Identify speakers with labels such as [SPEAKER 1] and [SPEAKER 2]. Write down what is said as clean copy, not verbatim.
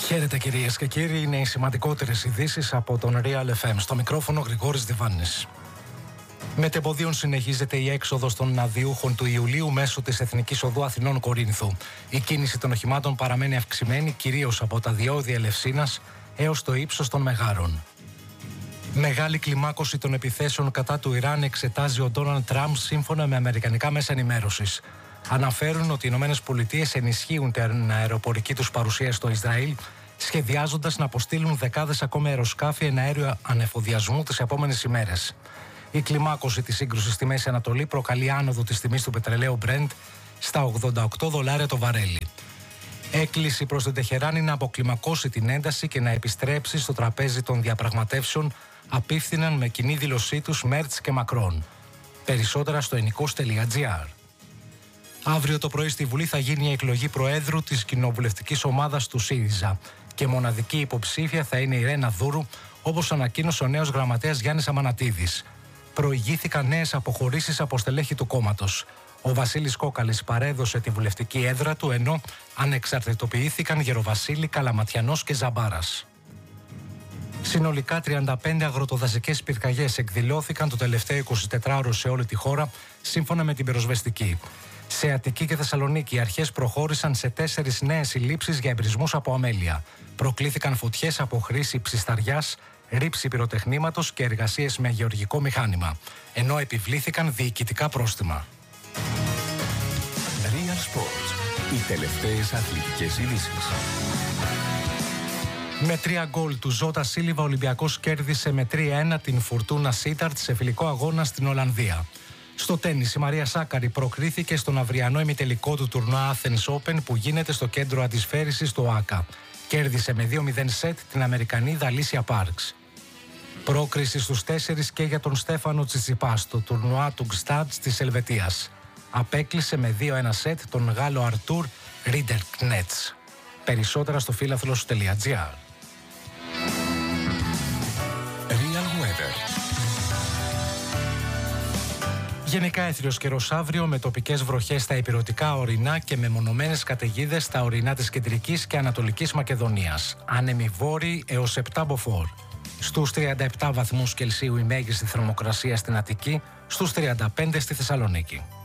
[SPEAKER 1] Χαίρετε κυρίες και κύριοι, είναι οι σημαντικότερες ειδήσεις από τον Real FM. Στο μικρόφωνο Γρηγόρης Διβάνης. Με τεμποδίων συνεχίζεται η έξοδος των αδειούχων του Ιουλίου μέσω της Εθνικής Οδού Αθηνών Κορίνθου. Η κίνηση των οχημάτων παραμένει αυξημένη κυρίως από τα διόδια Ελευσίνας έως το ύψος των Μεγάρων. Μεγάλη κλιμάκωση των επιθέσεων κατά του Ιράν εξετάζει ο Ντόναλντ Τραμπ σύμφωνα με αμερικανικά μέσα ενημέρωσης. Αναφέρουν ότι οι ΗΠΑ ενισχύουν την αεροπορική τους παρουσία στο Ισραήλ, σχεδιάζοντας να αποστείλουν δεκάδες ακόμα αεροσκάφη εναέριου ανεφοδιασμού τις επόμενες ημέρες. Η κλιμάκωση της σύγκρουσης στη Μέση Ανατολή προκαλεί άνοδο της τιμής του πετρελαίου Brent στα $88 το βαρέλι. Έκκληση προς την Τεχεράνη να αποκλιμακώσει την ένταση και να επιστρέψει στο τραπέζι των διαπραγματεύσεων απίφθηναν με κοινή δήλωσή τους Μέρτς και Μακρόν. Περισσότερα στο enikos.gr. Αύριο το πρωί στη Βουλή θα γίνει η εκλογή Προέδρου της κοινοβουλευτικής ομάδας του ΣΥΡΙΖΑ και μοναδική υποψήφια θα είναι η Ρένα Δούρου, όπως ανακοίνωσε ο νέος γραμματέας Γιάννης Αμανατίδης. Προηγήθηκαν νέες αποχωρήσεις από στελέχη του κόμματος. Ο Βασίλης Κόκαλης παρέδωσε τη βουλευτική έδρα του, ενώ ανεξαρτητοποιήθηκαν Γεροβασίλη, Καλαματιανός και Ζαμπάρας. Συνολικά 35 αγροτοδασικές πυρκαγιές εκδηλώθηκαν το τελευταίο 24ωρο σε όλη τη χώρα, σύμφωνα με την πυροσβεστική. Σε Αττική και Θεσσαλονίκη οι αρχές προχώρησαν σε 4 νέες συλλήψεις για εμπρισμούς από αμέλεια. Προκλήθηκαν φωτιές από χρήση ψισταριάς, ρήψη πυροτεχνήματος και εργασίες με γεωργικό μηχάνημα, ενώ επιβλήθηκαν διοικητικά πρόστιμα.
[SPEAKER 2] Real Sports. Οι τελευταίες αθλητικές ειδήσεις.
[SPEAKER 1] Με 3 γκολ του Ζώτα Σίλιβα, ο Ολυμπιακός κέρδισε με 3-1 την Φουρτούνα Σίταρτ σε φιλικό αγώνα στην Ολλανδία. Στο τένις, η Μαρία Σάκαρη προκρίθηκε στον αυριανό ημιτελικό του τουρνουά Athens Open που γίνεται στο κέντρο αντισφαίρησης του ΆΚΑ. Κέρδισε με 2-0 σετ την Αμερικανίδα Αλίσια Πάρξ. Πρόκριση στους 4 και για τον Στέφανο Τσιτσιπά στο τουρνουά του Γκστάντ της Ελβετίας. Απέκλεισε με 2-1 σετ τον Γάλλο Αρτούρ Rinderknech. Περισσότερα στο φίλαθλος.gr.
[SPEAKER 2] Real Weather.
[SPEAKER 1] Γενικά έθριος καιρός αύριο με τοπικές βροχές στα ηπειρωτικά ορεινά και μεμονωμένες καταιγίδες στα ορεινά της κεντρικής και ανατολικής Μακεδονίας. Άνεμοι βόρειοι έως 7 μποφόρ. Στους 37 βαθμούς Κελσίου η μέγιστη θερμοκρασία στην Αττική, στους 35 στη Θεσσαλονίκη.